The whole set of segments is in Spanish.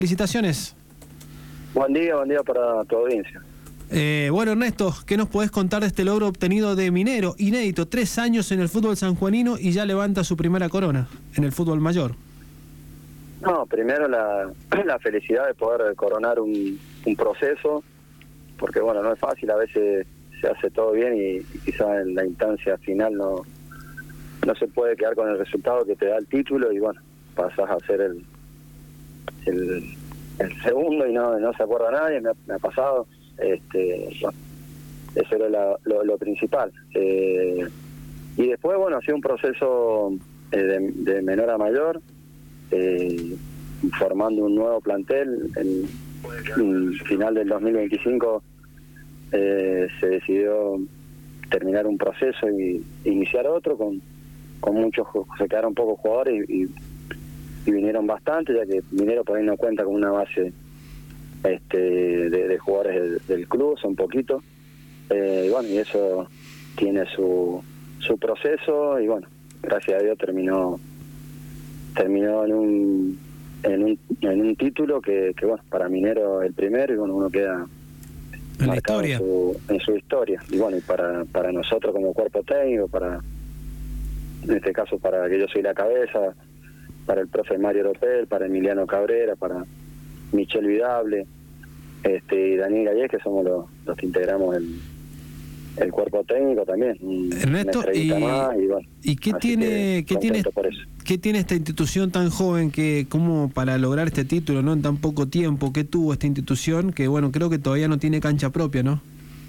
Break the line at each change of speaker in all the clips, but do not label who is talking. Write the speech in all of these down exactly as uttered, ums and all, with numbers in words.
Felicitaciones.
Buen día, buen día para tu audiencia.
Eh, bueno, Ernesto, ¿qué nos podés contar de este logro obtenido de Minero? Inédito, tres años en el fútbol sanjuanino y ya levanta su primera corona en el fútbol mayor.
No, primero la, la felicidad de poder coronar un, un proceso, porque bueno, no es fácil, a veces se hace todo bien y, y quizás en la instancia final no, no se puede quedar con el resultado que te da el título y bueno, pasás a ser el, el, el segundo y no, no se acuerda nadie, me ha, me ha pasado. Este, bueno, eso era la, lo, lo principal. Eh, y después, bueno, ha sido un proceso eh, de, de menor a mayor, eh, formando un nuevo plantel. En, en final del dos mil veinticinco eh, se decidió terminar un proceso y iniciar otro, con, con muchos, se quedaron pocos jugadores y, y, y vinieron bastante, ya que Minero por ahí no cuenta con una base este de, de jugadores del, del club, son poquitos, eh, y bueno, y eso tiene su su proceso y bueno, gracias a Dios terminó terminó en un en un, en un título que, que bueno, para Minero el primero y bueno, uno queda
en
marcado
la historia.
En, su, en su historia y bueno, y para para nosotros como cuerpo técnico, para en este caso para que yo soy la cabeza, para el profe Mario Oropel, para Emiliano Cabrera, para Michel Vidable, este, y Daniel Gallés, que somos los, los que integramos el, el cuerpo técnico también.
Ernesto, y,
más, y, bueno,
¿y qué tiene qué tiene qué tiene esta institución tan joven que como para lograr este título, no en tan poco tiempo? ¿Qué tuvo esta institución que bueno, creo que todavía no tiene cancha propia, no?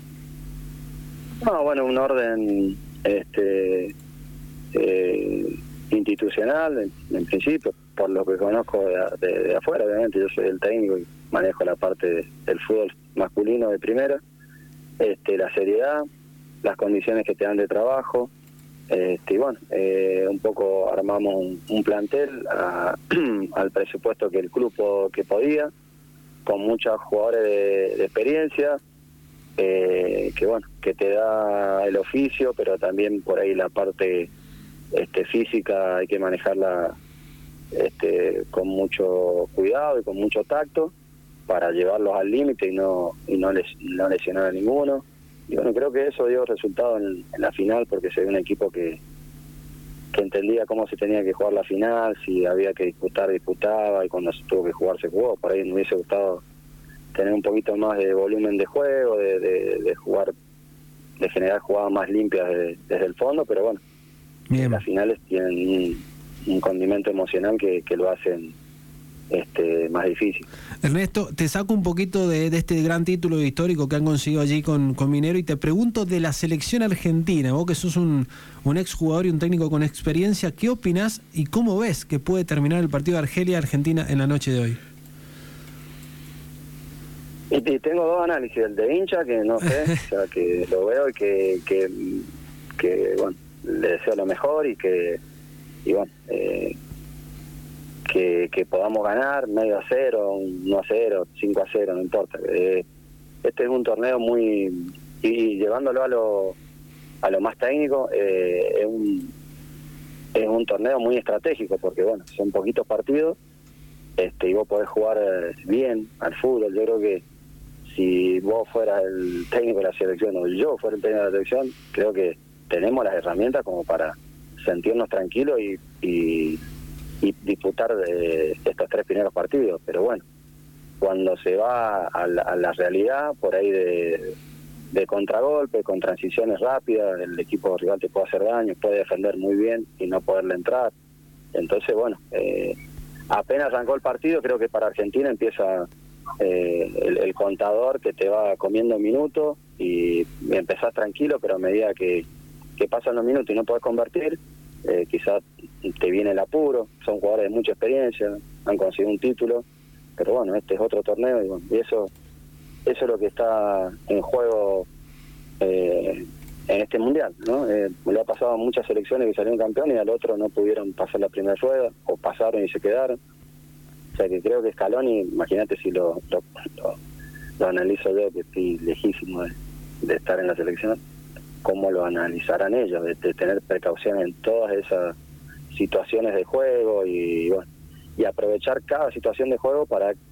No, bueno, un orden este eh, institucional en, en principio, por lo que conozco de, de, de afuera, obviamente yo soy el técnico y manejo la parte de, del fútbol masculino de primera, este, la seriedad, las condiciones que te dan de trabajo, este, y bueno, eh, un poco armamos un, un plantel a, al presupuesto que el club po, que podía, con muchos jugadores de, de experiencia, eh, que bueno, que te da el oficio, pero también por ahí la parte este, física hay que manejarla este, con mucho cuidado y con mucho tacto para llevarlos al límite y no y no, les, no lesionar a ninguno. Y bueno, creo que eso dio resultado en, en la final, porque se ve un equipo que que entendía cómo se tenía que jugar la final, si había que disputar, disputaba, y cuando se tuvo que jugar, se jugó. Por ahí me hubiese gustado tener un poquito más de volumen de juego, de, de, de jugar, de generar jugadas más limpias de, desde el fondo, pero bueno,
bien,
las finales tienen un, un condimento emocional que, que lo hacen este más difícil.
Ernesto, te saco un poquito de, de este gran título histórico que han conseguido allí con, con Minero y te pregunto de la selección argentina. Vos que sos un, un exjugador y un técnico con experiencia, ¿qué opinás y cómo ves que puede terminar el partido de Argelia-Argentina en la noche de hoy?
Y, y tengo dos análisis, el de hincha, que no sé, o sea, que lo veo y que, que, que bueno, le deseo lo mejor y que, y bueno, eh, que, que podamos ganar medio a cero, uno a cero, cinco a cero, no importa. Eh, este es un torneo muy, y, y llevándolo a lo a lo más técnico, eh, es un es un torneo muy estratégico, porque bueno, son poquitos partidos, este y vos podés jugar bien al fútbol. Yo creo que si vos fueras el técnico de la selección o yo fuera el técnico de la selección, creo que tenemos las herramientas como para sentirnos tranquilos y, y y disputar de estos tres primeros partidos. Pero bueno, cuando se va a la, a la realidad, por ahí de, de contragolpe, con transiciones rápidas, el equipo rival te puede hacer daño, puede defender muy bien y no poderle entrar. Entonces, bueno, eh, apenas arrancó el partido, creo que para Argentina empieza eh, el, el contador que te va comiendo minutos y empezás tranquilo, pero a medida que, que pasan los minutos y no podés convertir, eh, quizás te viene el apuro. Son jugadores de mucha experiencia, han conseguido un título, pero bueno, este es otro torneo y, bueno, y eso eso es lo que está en juego eh, en este mundial, ¿no? Eh, le ha pasado a muchas selecciones que salieron campeones y al otro no pudieron pasar la primera rueda o pasaron y se quedaron. O sea que creo que Scaloni, imagínate si lo, lo, lo, lo analizo yo, que estoy lejísimo de, de estar en la selección, cómo lo analizarán ellos, de, de tener precaución en todas esas situaciones de juego y bueno, y aprovechar cada situación de juego para